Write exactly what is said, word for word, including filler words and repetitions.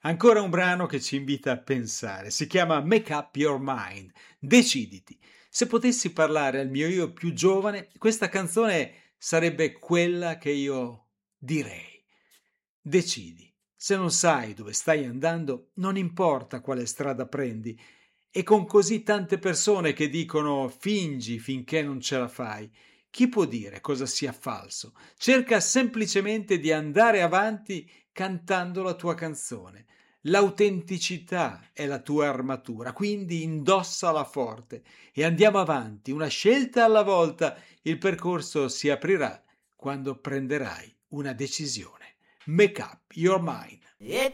Ancora un brano che ci invita a pensare, si chiama Make Up Your Mind, deciditi. Se potessi parlare al mio io più giovane, questa canzone sarebbe quella che io direi. Decidi. Se non sai dove stai andando, non importa quale strada prendi. E con così tante persone che dicono fingi finché non ce la fai, chi può dire cosa sia falso? Cerca semplicemente di andare avanti cantando la tua canzone. L'autenticità è la tua armatura, quindi indossala forte e andiamo avanti, una scelta alla volta. Il percorso si aprirà quando prenderai una decisione. Make up your mind. It